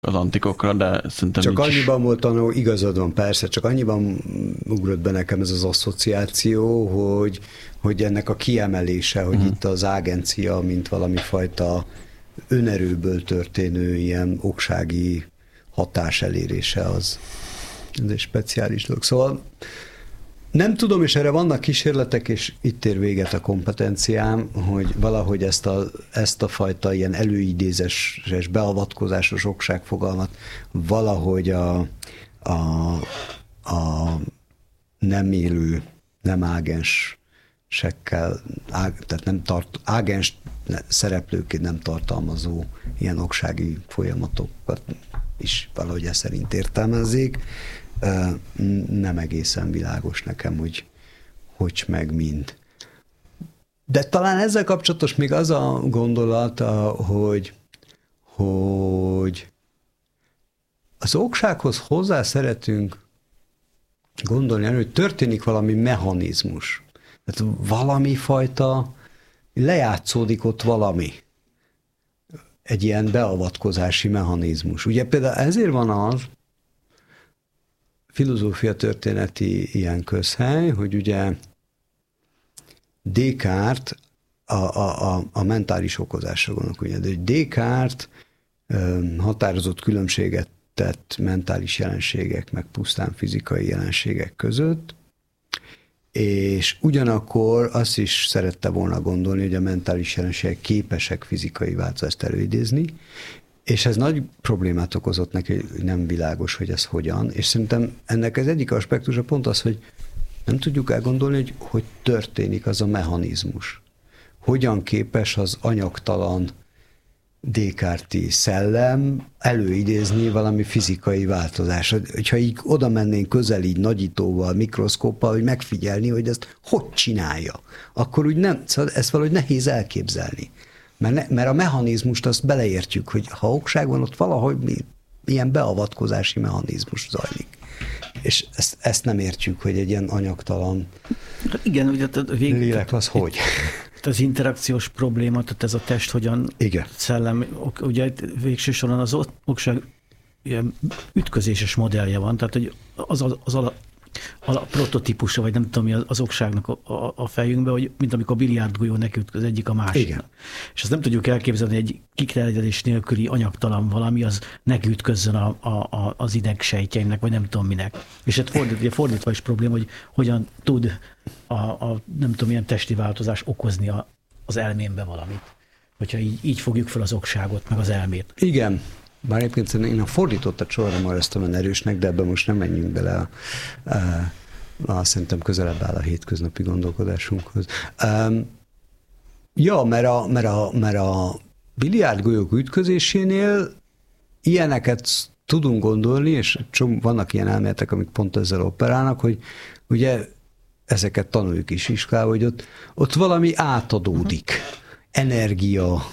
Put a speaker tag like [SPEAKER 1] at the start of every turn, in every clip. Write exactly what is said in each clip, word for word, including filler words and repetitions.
[SPEAKER 1] az antikokra, de szerintem
[SPEAKER 2] Csak
[SPEAKER 1] nincs
[SPEAKER 2] annyiban volt tanul, igazad van, persze, csak annyiban ugrott be nekem ez az asszociáció, hogy, hogy ennek a kiemelése, hogy uh-huh. itt az ágencia, mint valami fajta önerőből történő ilyen oksági hatás elérése, az ez egy speciális dolog. Szóval nem tudom, és erre vannak kísérletek, és itt ér véget a kompetenciám, hogy valahogy ezt a, ezt a fajta ilyen előidézéses, beavatkozásos okságfogalmat valahogy a, a, a nem élő, nem ágensekkel, ág, tehát nem tart, ágens szereplőként nem tartalmazó ilyen oksági folyamatokat is valahogy ezt szerint értelmezzék. Nem egészen világos nekem, hogy hogy meg mind. De talán ezzel kapcsolatos még az a gondolata, hogy, hogy az oksághoz hozzá szeretünk gondolni, hogy történik valami mechanizmus. Tehát valami fajta lejátszódik ott valami. Egy ilyen beavatkozási mechanizmus. Ugye például ezért van az, filozófia történeti ilyen közhely, hogy ugye Descartes a, a, a, a mentális okozásra gondolok, ugye, de Descartes határozott különbséget tett mentális jelenségek, meg pusztán fizikai jelenségek között, és ugyanakkor azt is szerette volna gondolni, hogy a mentális jelenségek képesek fizikai változást előidézni, és ez nagy problémát okozott neki, hogy nem világos, hogy ez hogyan, és szerintem ennek az egyik aspektusa pont az, hogy nem tudjuk elgondolni, hogy hogy történik az a mechanizmus. Hogyan képes az anyagtalan Descartes-i szellem előidézni valami fizikai változást. Hogyha így oda mennénk közel így nagyítóval, mikroszkóppal, hogy megfigyelni, hogy ezt hogy csinálja, akkor úgy nem, szóval ezt valahogy nehéz elképzelni. Mert, ne, mert a mechanizmust azt beleértjük, hogy ha okság van, ott valahogy mi, ilyen beavatkozási mechanizmus zajlik. És ezt, ezt nem értjük, hogy egy ilyen anyagtalan
[SPEAKER 3] igen, ugye a vég...
[SPEAKER 2] lélek az hogy?
[SPEAKER 3] Az interakciós probléma, tehát ez a test hogyan
[SPEAKER 2] igen. Szellem,
[SPEAKER 3] ugye végső soron az okság ilyen ütközéses modellje van, tehát hogy az, az, az a, a prototípusa, vagy nem tudom mi az okságnak a, a, a fejünkbe, hogy mint amikor a biliárdgolyó nekiütköz egyik a másiknak. És azt nem tudjuk elképzelni, hogy egy kiterjedés nélküli anyagtalan valami, az nekiütközzön a, a, a, az idegsejtjeinek, vagy nem tudom minek. És hát fordít, fordítva is probléma, hogy hogyan tud a, a nem tudom milyen testi változás okozni a, az elménbe valamit. Hogyha így, így fogjuk fel az okságot, meg az elmét.
[SPEAKER 2] Igen. Bár egyébként én a fordítottat soha nem arasztom olyan erősnek, de ebben most nem menjünk bele. A, a, a, szerintem közelebb áll a hétköznapi gondolkodásunkhoz. Um, ja, mert a, mert a, mert a biliárdgolyók ütközésénél ilyeneket tudunk gondolni, és vannak ilyen elméletek, amik pont ezzel operálnak, hogy ugye ezeket tanuljuk is iskolában, hogy ott, ott valami átadódik. Energia,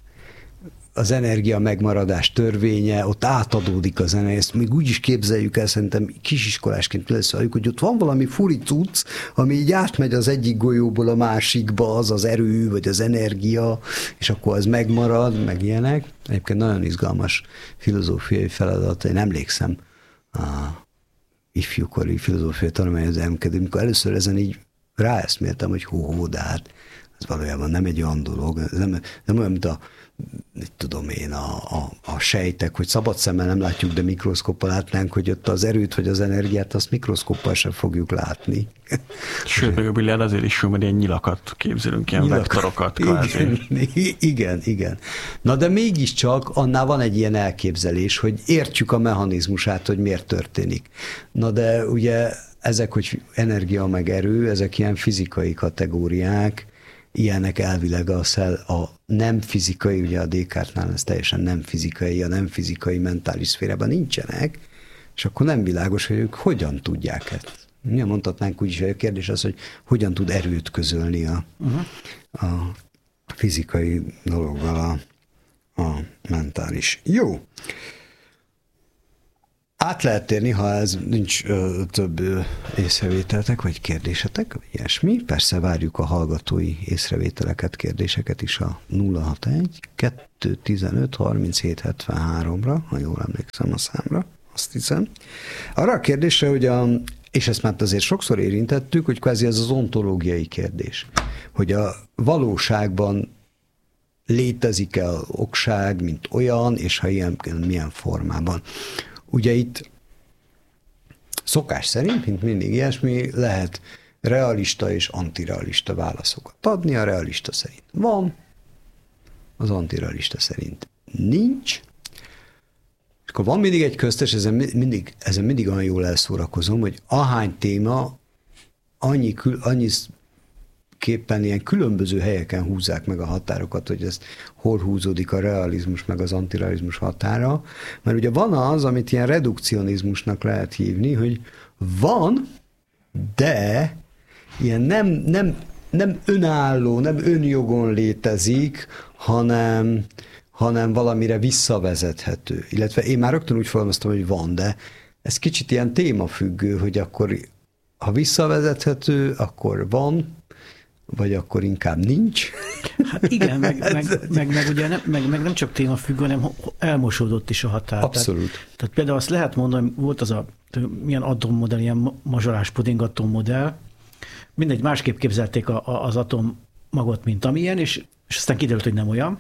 [SPEAKER 2] az energia megmaradás törvénye, ott átadódik az energia, ezt még úgy is képzeljük el, szerintem kisiskolásként leszaljuk, hogy ott van valami furi cucc, ami így átmegy az egyik golyóból a másikba, az az erő, vagy az energia, és akkor az megmarad, meg ilyenek. Egyébként nagyon izgalmas filozófiai feladat, én emlékszem a ifjúkori filozófiai tanulmányhoz elmélkedő, amikor először ezen így ráeszméltem, hogy hó, de hát ez valójában nem egy olyan dolog, nem, nem olyan, mint a mit tudom én, a, a, a sejtek, hogy szabad szemmel nem látjuk, de mikroszkóppal látnánk, hogy ott az erőt vagy az energiát, azt mikroszkóppal sem fogjuk látni.
[SPEAKER 1] Sőt, meg a biliárd azért is jó, mert ilyen nyilakat képzelünk, ilyen nyilakat. Vektorokat.
[SPEAKER 2] Igen, igen, igen. Na de mégiscsak annál van egy ilyen elképzelés, hogy értjük a mechanizmusát, hogy miért történik. Na de ugye ezek, hogy energia meg erő, ezek ilyen fizikai kategóriák, ilyenek elvileg a, szel, a nem fizikai, ugye a Descartes-nál ez teljesen nem fizikai, a nem fizikai mentális szférában nincsenek, és akkor nem világos, hogy ők hogyan tudják ezt. Milyen mondhatnánk úgyis, hogy a kérdés az, hogy hogyan tud erőt közölni a, uh-huh. a fizikai dologgal a, a mentális. Jó. át lehet térni, ha ez nincs ö, több ö, észrevételtek, vagy kérdésetek, vagy ilyesmi. Persze várjuk a hallgatói észrevételeket, kérdéseket is a nulla hatvanegy kettő tizenöt harminchét hetvenháromra, ha jól emlékszem a számra, azt hiszem. Arra a kérdésre, hogy a, és ezt már azért sokszor érintettük, hogy kvázi ez az ontológiai kérdés, hogy a valóságban létezik-e az okság, mint olyan, és ha ilyen, milyen formában. Ugye itt szokás szerint, mint mindig ilyesmi, lehet realista és antirealista válaszokat adni. A realista szerint van, az antirealista szerint nincs. És akkor van mindig egy köztes, ezen mindig, ezen mindig olyan jól elszórakozom, hogy ahány téma, annyi, annyi képpen ilyen különböző helyeken húzzák meg a határokat, hogy ez hol húzódik a realizmus meg az antirealizmus határa, mert ugye van az, amit ilyen redukcionizmusnak lehet hívni, hogy van, de ilyen nem, nem, nem önálló, nem önjogon létezik, hanem, hanem valamire visszavezethető. Illetve én már rögtön úgy fogalmaztam, hogy van, de ez kicsit ilyen témafüggő, hogy akkor ha visszavezethető, akkor van, vagy akkor inkább nincs.
[SPEAKER 3] Hát igen, meg, meg, meg, meg ugye nem, meg, meg nem csak témafüggő, hanem elmosódott is a határ.
[SPEAKER 2] Abszolút.
[SPEAKER 3] Tehát, tehát például azt lehet mondani, volt az a milyen atommodell, ilyen mazsolás puding atommodell, mindegy, másképp képzelték a, a, az atommagot, mint amilyen, és, és aztán kiderült, hogy nem olyan.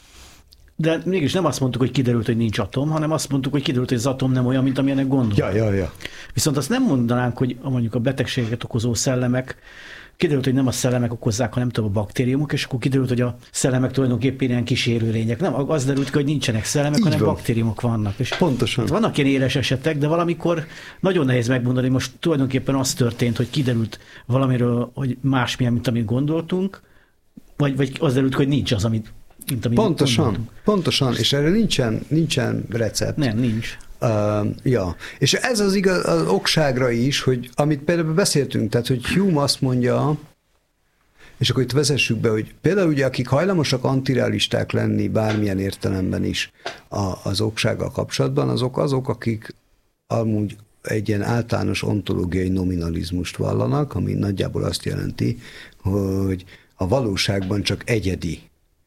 [SPEAKER 3] De mégis nem azt mondtuk, hogy kiderült, hogy nincs atom, hanem azt mondtuk, hogy kiderült, hogy az atom nem olyan, mint amilyenek gondolunk.
[SPEAKER 2] Ja, ja, ja.
[SPEAKER 3] Viszont azt nem mondanánk, hogy mondjuk a betegségeket okozó szellemek, kiderült, hogy nem a szellemek okozzák, hanem tudom, a baktériumok, és akkor kiderült, hogy a szellemek tulajdonképpen ilyen kísérő lények. Nem, az derült ki, hogy nincsenek szellemek, így hanem van. Baktériumok vannak. És
[SPEAKER 2] pontosan.
[SPEAKER 3] Vannak ilyen éles esetek, de valamikor nagyon nehéz megmondani, most tulajdonképpen az történt, hogy kiderült valamiről, hogy másmilyen, mint amit gondoltunk, vagy, vagy az derült ki, hogy nincs az, amit mint amit
[SPEAKER 2] pontosan,
[SPEAKER 3] gondoltunk.
[SPEAKER 2] Pontosan, és erre nincsen, nincsen recept.
[SPEAKER 3] Nem, nincs.
[SPEAKER 2] Uh, ja, és ez az igaz az okságra is, hogy amit például beszéltünk, tehát, hogy Hume azt mondja, és akkor itt vezessük be, hogy például ugye, akik hajlamosak antirealisták lenni bármilyen értelemben is a, az oksággal kapcsolatban, azok azok, akik amúgy egy ilyen általános ontológiai nominalizmust vallanak, ami nagyjából azt jelenti, hogy a valóságban csak egyedi,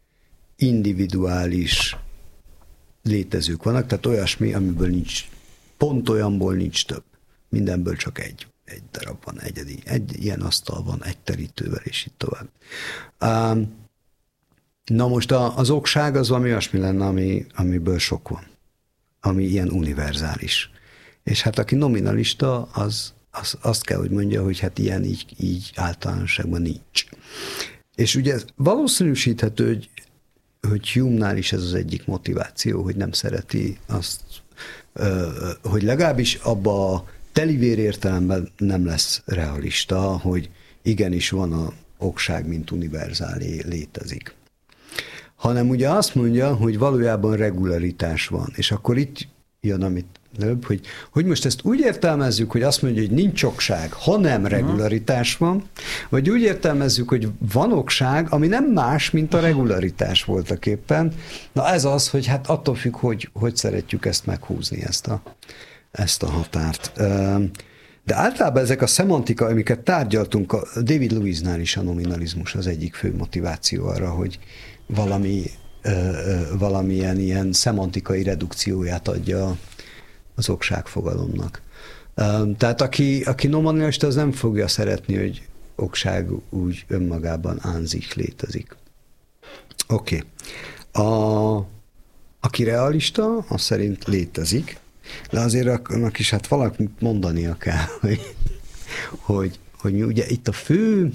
[SPEAKER 2] individuális létezők vannak, tehát olyasmi, amiből nincs, pont olyanból nincs több. Mindenből csak egy, egy darab van, egyedi. Egy ilyen asztal van, egy terítővel, és így tovább. Um, na most a, az okság az valami olyasmi lenne, ami, amiből sok van. Ami ilyen univerzális. És hát aki nominalista, az, az azt kell, hogy mondja, hogy hát ilyen így, így általánosságban nincs. És ugye valószínűsíthető, hogy hogy Hume-nál is ez az egyik motiváció, hogy nem szereti azt, hogy legalábbis abba a telivér értelemben nem lesz realista, hogy igenis van a okság, mint univerzálé létezik. Hanem ugye azt mondja, hogy valójában regularitás van, és akkor itt jön, amit előbb, hogy, hogy most ezt úgy értelmezzük, hogy azt mondja, hogy nincs okság, hanem regularitás van, vagy úgy értelmezzük, hogy van okság, ami nem más, mint a regularitás voltak éppen. Na ez az, hogy hát attól függ, hogy, hogy szeretjük ezt meghúzni, ezt a, ezt a határt. De általában ezek a szemantika, amiket tárgyaltunk, a David Lewisnál is a nominalizmus az egyik fő motiváció arra, hogy valami, valamilyen ilyen szemantikai redukcióját adja az okságfogalomnak. Tehát aki, aki nominalista, az nem fogja szeretni, hogy okság úgy önmagában ánzik létezik. Oké. Okay. Aki realista, az szerint létezik, de azért annak is hát valamit mondania kell, hogy, hogy, hogy mi ugye itt a fő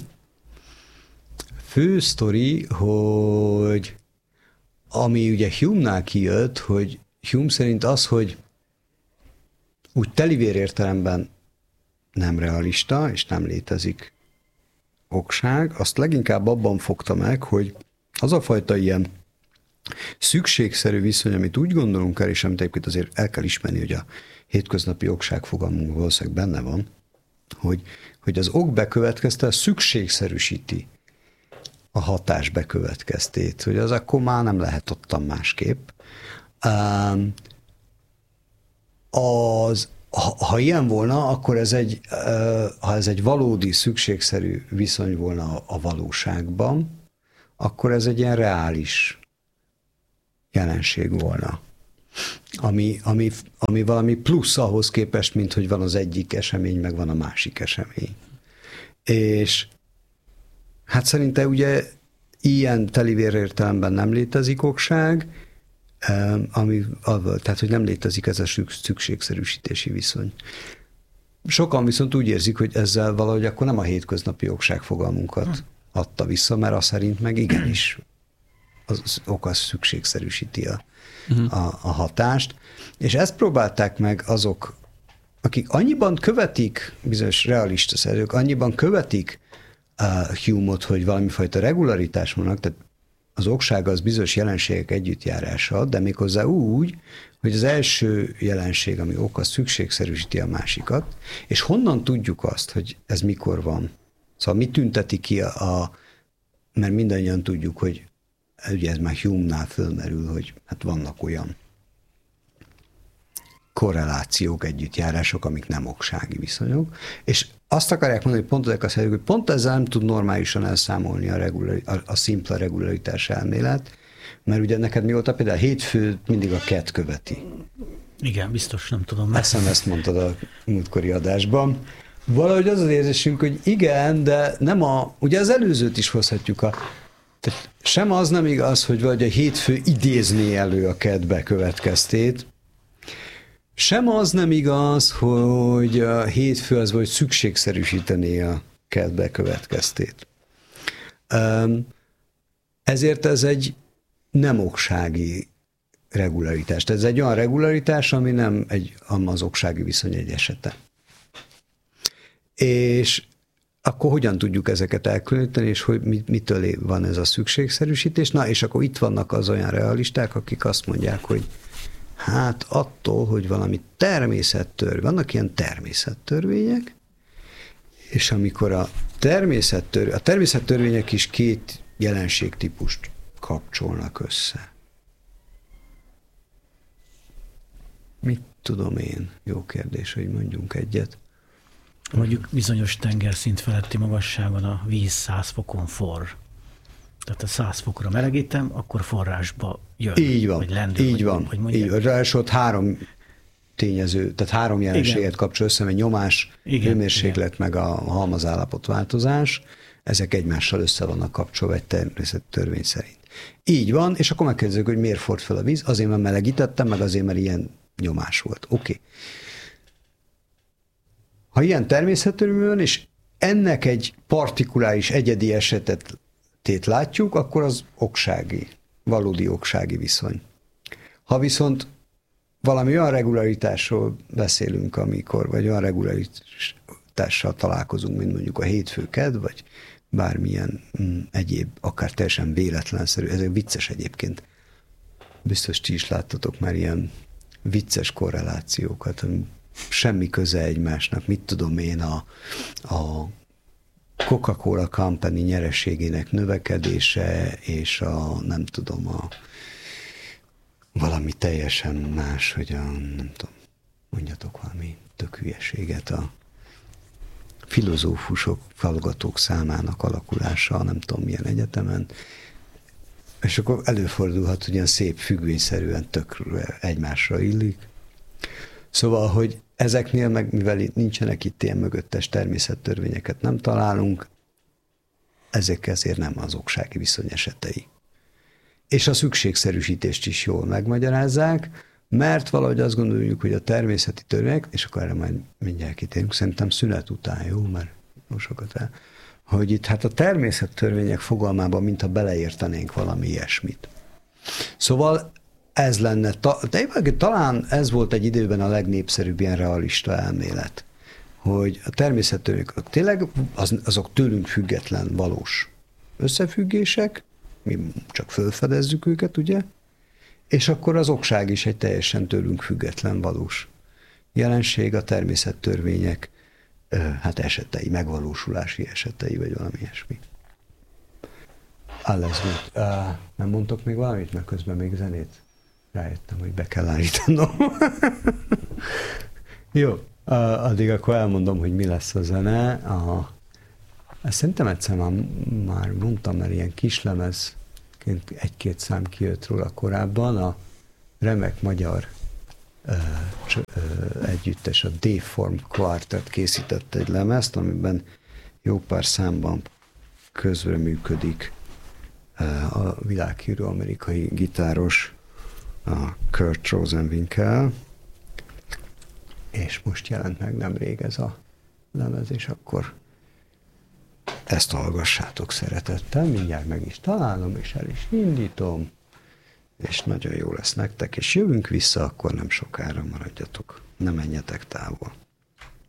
[SPEAKER 2] fő sztori, hogy ami ugye Hume-nál kijött, hogy Hume szerint az, hogy úgy telivér értelemben nem realista, és nem létezik okság, azt leginkább abban fogta meg, hogy az a fajta ilyen szükségszerű viszony, amit úgy gondolunk el, és amit egyébként azért el kell ismerni, hogy a hétköznapi okság fogalmunk valószínűleg benne van, hogy, hogy az ok bekövetkezte szükségszerűsíti a hatás bekövetkeztét, hogy az akkor már nem lehet ottan másképp. Az ha, ha ilyen volna, akkor ez egy, ha ez egy valódi, szükségszerű viszony volna a valóságban, akkor ez egy ilyen reális jelenség volna. Ami, ami, ami valami plusz ahhoz képest, mint hogy van az egyik esemény, meg van a másik esemény. És hát szerintem ugye ilyen telivér értelemben nem létezik okság, ami, tehát hogy nem létezik ez a szükségszerűsítési viszony. Sokan viszont úgy érzik, hogy ezzel valahogy akkor nem a hétköznapi okság fogalmunkat adta vissza, mert azt szerint meg igenis az ok az szükségszerűsíti a, uh-huh. a, a hatást. És ezt próbálták meg azok, akik annyiban követik, bizonyos realista szerzők, annyiban követik uh, Hume-ot, hogy valamifajta regularitás vannak, tehát az okság az bizonyos jelenségek együttjárása, de méghozzá úgy, hogy az első jelenség, ami ok, az szükségszerűsíti a másikat, és honnan tudjuk azt, hogy ez mikor van? Szóval mi tünteti ki a, a mert mindannyian tudjuk, hogy ugye ez már Hume-nál fölmerül, hogy hát vannak olyan korrelációk, együttjárások, amik nem oksági viszonyok, és azt akarják mondani, hogy pont ezek a szerűk, hogy pont ezzel nem tud normálisan elszámolni a, regulari, a, a szimpla regularitás elmélet, mert ugye neked mióta például a hétfő mindig a kett követi.
[SPEAKER 3] Igen, biztos, nem tudom.
[SPEAKER 2] Azt hiszem, ezt mondtad a múltkori adásban. Valahogy az az érzésünk, hogy igen, de nem a, ugye az előzőt is hozhatjuk a, tehát sem az nem igaz, hogy vagy a hétfő idézné elő a kett bekövetkeztét, sem az nem igaz, hogy a hétfő az vagy szükségszerűsítené a kett bekövetkeztét. Ezért ez egy nem oksági regularitás. Ez egy olyan regularitás, ami nem egy az oksági viszony egy esete. És akkor hogyan tudjuk ezeket elkülöníteni, és hogy mitől van ez a szükségszerűsítés? Na, és akkor itt vannak az olyan realisták, akik azt mondják, hogy hát attól, hogy valami természettörvény, vannak ilyen természettörvények, és amikor a természettörvény, a természettörvények is két jelenségtípust kapcsolnak össze. Mit tudom én? Jó kérdés, hogy mondjunk egyet.
[SPEAKER 3] Mondjuk bizonyos tengerszint feletti magasságon a víz száz fokon forr. Tehát a száz fokra melegítem, akkor forrásba jön.
[SPEAKER 2] Így van,
[SPEAKER 3] vagy lendül,
[SPEAKER 2] így
[SPEAKER 3] vagy,
[SPEAKER 2] van.
[SPEAKER 3] Vagy mondják.
[SPEAKER 2] Így van. Ráadásul ott három tényező, tehát három jelenséget igen. kapcsol össze, mert nyomás, igen, hőmérséklet, igen. meg a halmazállapot változás, ezek egymással össze vannak kapcsolva egy természettörvény szerint. Így van, és akkor megkérdezzük, hogy miért forrt fel a víz, azért, mert melegítettem, meg azért, mert ilyen nyomás volt. Oké. Okay. Ha ilyen természettörvény van, és ennek egy partikuláris, egyedi esetet tét látjuk, akkor az oksági, valódi oksági viszony. Ha viszont valami olyan regularitásról beszélünk, amikor, vagy olyan regularitással találkozunk, mint mondjuk a hétfő kedd, vagy bármilyen mm, egyéb, akár teljesen véletlenszerű, ez vicces egyébként. Biztos ti is láttatok már ilyen vicces korrelációkat, semmi köze egymásnak, mit tudom én, a, a Coca-Cola Company nyereségének növekedése, és a, nem tudom, a valami teljesen más, hogy a, nem tudom, mondjatok valami tök hülyeséget, a filozófusok, hallgatók számának alakulása, nem tudom milyen egyetemen, és akkor előfordulhat, hogy ilyen szép függvényszerűen tök egymásra illik. Szóval, hogy ezeknél meg, mivel nincsenek itt ilyen mögöttes természettörvényeket nem találunk, ezek ezért nem az oksági viszony esetei. És a szükségszerűsítést is jól megmagyarázzák, mert valahogy azt gondoljuk, hogy a természeti törvények, és akkor erre majd mindjárt kitérünk, szerintem szünet után, jó, mert sokat el, hogy itt hát a természettörvények fogalmában, mintha beleértenénk valami ilyesmit. Szóval ez lenne, de talán ez volt egy időben a legnépszerűbb ilyen realista elmélet, hogy a természettörvények tényleg az, azok tőlünk független valós összefüggések, mi csak felfedezzük őket, ugye? És akkor az okság is egy teljesen tőlünk független valós jelenség, a természettörvények hát esetei, megvalósulási esetei, vagy valami ilyesmi. Alles gut. Uh, nem mondtok még valamit, mert közben még zenét rájöttem, hogy be kell állítanom. Jó, addig akkor elmondom, hogy mi lesz a zene. A, szerintem egyszer már, már mondtam, mert ilyen kislemezként egy-két szám kijött róla korábban, a remek magyar ö, ö, együttes, a D-Form Quartet készített egy lemezt, amiben jó pár számban közreműködik ö, a világhírű amerikai gitáros, a Kurt Rosenwinkel, és most jelent meg nemrég ez a lemez, és akkor ezt hallgassátok szeretettel, mindjárt meg is találom, és el is indítom, és nagyon jó lesz nektek, és jövünk vissza, akkor nem sokára, maradjatok, ne menjetek távol.